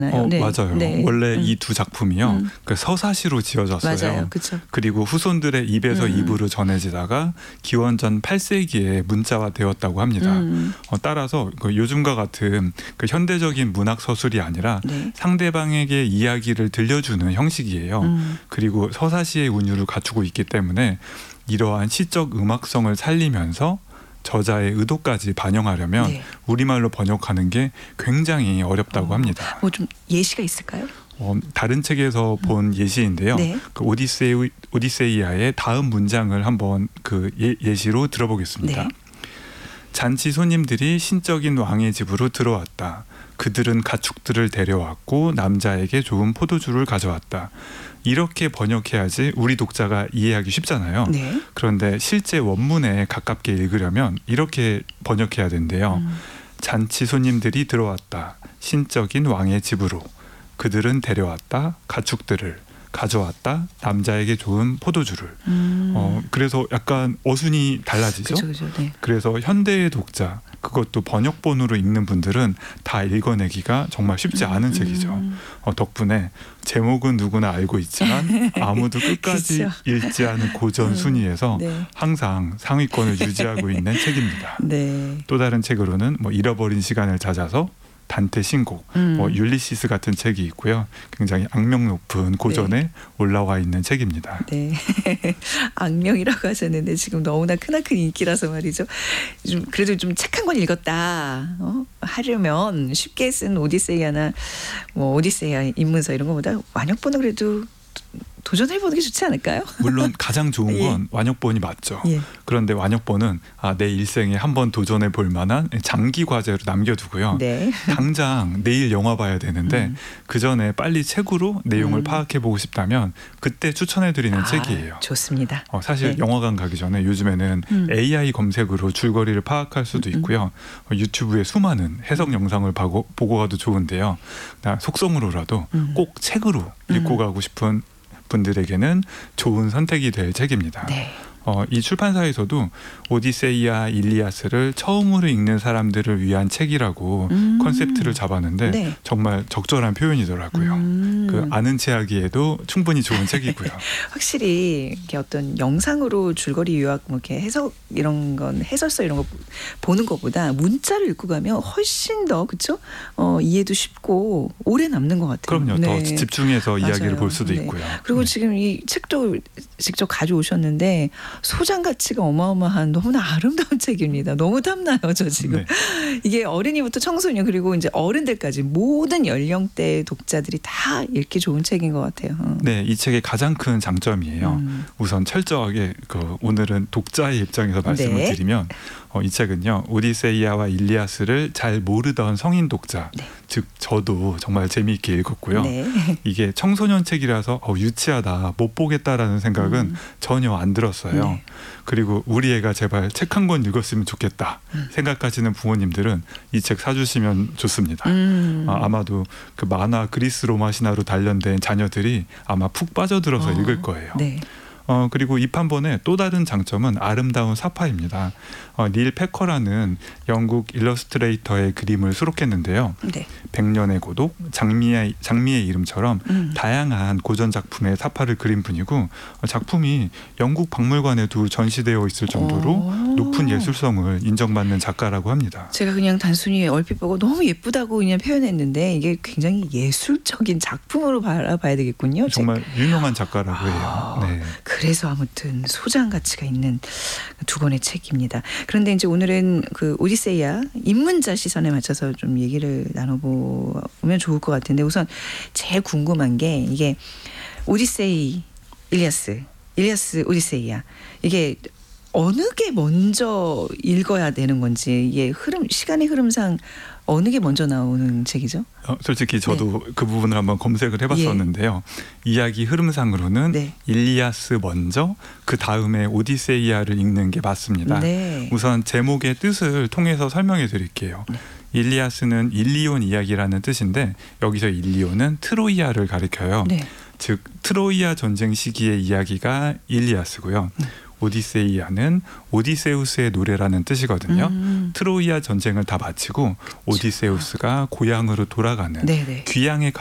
네. 맞아요. 네. 원래 이 두 작품이요. 그 서사시로 지어졌어요. 맞아요. 그렇죠. 그리고 후손들의 입에서 입으로 전해지다가 기원전 8세기에 문자화되었다고 합니다. 따라서 그 요즘과 같은 그 현대적인 문학 서술이 아니라 네. 상대방에게 이야기를 들려주는 형식이에요. 그리고 서사시의 운율을 갖추고 있기 때문에 이러한 시적 음악성을 살리면서 저자의 의도까지 반영하려면 네. 우리말로 번역하는 게 굉장히 어렵다고 합니다. 뭐 좀 예시가 있을까요? 다른 책에서 본 예시인데요. 네. 그 오디세이아의 다음 문장을 한번 그 예시로 들어보겠습니다. 네. 잔치 손님들이 신적인 왕의 집으로 들어왔다. 그들은 가축들을 데려왔고 남자에게 좋은 포도주를 가져왔다. 이렇게 번역해야지 우리 독자가 이해하기 쉽잖아요. 네. 그런데 실제 원문에 가깝게 읽으려면 이렇게 번역해야 된대요. 잔치 손님들이 들어왔다. 신적인 왕의 집으로. 그들은 데려왔다. 가축들을 가져왔다. 남자에게 좋은 포도주를. 그래서 약간 어순이 달라지죠. 그렇죠. 네. 그래서 현대의 독자, 그것도 번역본으로 읽는 분들은 다 읽어내기가 정말 쉽지 않은 책이죠. 덕분에 제목은 누구나 알고 있지만 아무도 끝까지 그렇죠. 읽지 않은 고전 순위에서 네. 항상 상위권을 유지하고 있는 책입니다. 네. 또 다른 책으로는 뭐 잃어버린 시간을 찾아서, 단테 신곡, 율리시스 같은 책이 있고요. 굉장히 악명 높은 고전에 올라와 있는 책입니다. 네. 악명이라고 하셨는데 지금 너무나 크나큰 인기라서 말이죠. 그래도 좀 책 한 권 읽었다 하려면 쉽게 쓴 오디세이아나 뭐 오디세이아 입문서 이런 것보다 완역본은 그래도 도전해보는 게 좋지 않을까요? 물론 가장 좋은 건 예. 완역본이 맞죠. 예. 그런데 완역본은 내 일생에 한번 도전해 볼 만한 장기 과제로 남겨두고요. 네. 당장 내일 영화 봐야 되는데 그 전에 빨리 책으로 내용을 파악해 보고 싶다면 그때 추천해 드리는 책이에요. 좋습니다. 사실 네. 영화관 가기 전에 요즘에는 AI 검색으로 줄거리를 파악할 수도 있고요. 유튜브에 수많은 해석 영상을 보고 가도 좋은데요. 속성으로라도 꼭 책으로 읽고 가고 싶은 분들에게는 좋은 선택이 될 책입니다. 네. 이 출판사에서도 오디세이아 일리아스를 처음으로 읽는 사람들을 위한 책이라고 컨셉트를 잡았는데 네. 정말 적절한 표현이더라고요. 그 아는 체 하기에도 충분히 좋은 책이고요. 확실히 이렇게 어떤 영상으로 줄거리 요약 뭐 이렇게 해석 이런 건 해설서 이런 거 보는 것보다 문자를 읽고 가면 훨씬 더 그렇죠? 이해도 쉽고 오래 남는 것 같아요. 그럼요. 네. 더 집중해서 맞아요. 이야기를 볼 수도 네. 있고요. 그리고 지금 이 책도 직접 가져오셨는데 소장 가치가 어마어마한 너무나 아름다운 책입니다. 너무 탐나요, 저 지금. 네. 이게 어린이부터 청소년 그리고 이제 어른들까지 모든 연령대 독자들이 다 읽기 좋은 책인 것 같아요. 네, 이 책의 가장 큰 장점이에요. 우선 철저하게 오늘은 독자의 입장에서 말씀을 네. 드리면 이 책은요, 오디세이아와 일리아스를 잘 모르던 성인 독자, 네. 즉 저도 정말 재미있게 읽었고요. 네. 이게 청소년 책이라서 유치하다, 못 보겠다라는 생각은 전혀 안 들었어요. 네. 그리고 우리 애가 제발 책 한 권 읽었으면 좋겠다 생각하시는 부모님들은 이 책 사주시면 좋습니다. 아마도 그 만화 그리스 로마 신화로 단련된 자녀들이 아마 푹 빠져들어서 읽을 거예요. 네. 그리고 이 판본의 또 다른 장점은 아름다운 사파입니다. 닐 패커라는 영국 일러스트레이터의 그림을 수록했는데요. 네. 백년의 고독, 장미의 이름처럼 다양한 고전 작품의 사파를 그린 분이고 작품이 영국 박물관에도 전시되어 있을 정도로 높은 예술성을 인정받는 작가라고 합니다. 제가 그냥 단순히 얼핏 보고 너무 예쁘다고 그냥 표현했는데 이게 굉장히 예술적인 작품으로 바라봐야 되겠군요. 정말 유명한 작가라고 해요. 네. 그래서 아무튼 소장 가치가 있는 두 권의 책입니다. 그런데 이제 오늘은 그 오디세이아 입문자 시선에 맞춰서 좀 얘기를 나눠보면 좋을 것 같은데 우선 제일 궁금한 게 이게 오디세이 일리아스 오디세이아 이게 어느 게 먼저 읽어야 되는 건지 이게 시간의 흐름상 어느 게 먼저 나오는 책이죠? 솔직히 저도 그 부분을 한번 검색을 해봤었는데요. 이야기 흐름상으로는 네. 일리아스 먼저 그 다음에 오디세이아를 읽는 게 맞습니다. 네. 우선 제목의 뜻을 통해서 설명해 드릴게요. 일리아스는 일리온 이야기라는 뜻인데 여기서 일리온은 트로이아를 가리켜요. 네. 즉 트로이아 전쟁 시기의 이야기가 일리아스고요. 오디세이아는 오디세우스의 노래라는 뜻이거든요. 트로이아 전쟁을 다 마치고 오디세우스가 고향으로 돌아가는 네네. 귀향의